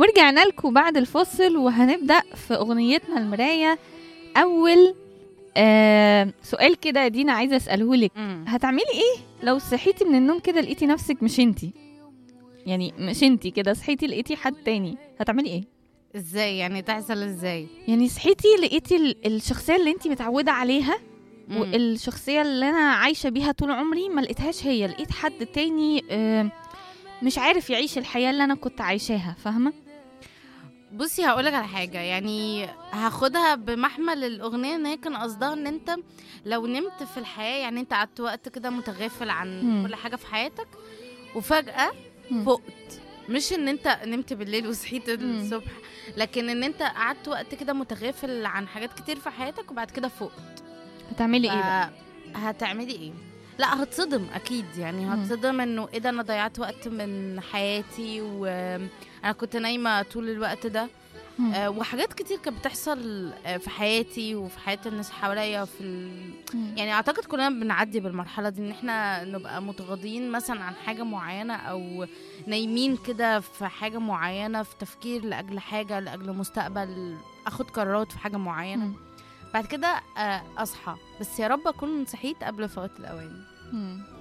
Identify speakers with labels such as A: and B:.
A: ورجعنا لكم بعد الفصل، وهنبدأ في أغنيتنا المراية. أول سؤال كده يا دينا عايزة أسأله لك، هتعملي إيه لو صحيتي من النوم كده لقيتي نفسك مش انتي؟ يعني مش انتي كده، صحيتي لقيتي حد تاني، هتعملي إيه؟
B: ازاي يعني؟ تحصل ازاي؟
A: يعني صحيتي لقيتي الشخصية اللي انتي متعودة عليها، والشخصية اللي أنا عايشة بيها طول عمري ما لقيتهاش هي، لقيت حد تاني مش عارف يعيش الحياة اللي أنا كنت عايشاها، فاهمة؟
B: بصي هقولك على حاجة، يعني هاخدها بمحمل الأغنية ان هي كان قصدها ان انت لو نمت في الحياة، يعني انت قعدت وقت كده متغافل عن كل حاجة في حياتك وفجأة فقت. مش ان انت نمت بالليل وصحيت الصبح، لكن ان انت قعدت وقت كده متغافل عن حاجات كتير في حياتك وبعد كده فقت.
A: هتعملي ايه بقى؟
B: هتعملي ايه؟ لا هتصدم اكيد، يعني هتصدم انه ايه ده، انا ضيعت وقت من حياتي وانا كنت نايمه طول الوقت ده. وحاجات كتير كانت بتحصل في حياتي وفي حياة الناس حواليا يعني اعتقد كلنا بنعدي بالمرحله دي، ان احنا نبقى متغاضين مثلا عن حاجه معينه، او نايمين كده في حاجه معينه، في تفكير لاجل حاجه، لاجل مستقبل، اخد قرارات في حاجه معينه، بعد كده اصحى، بس يا رب اكون صحيت قبل فوات الاوان.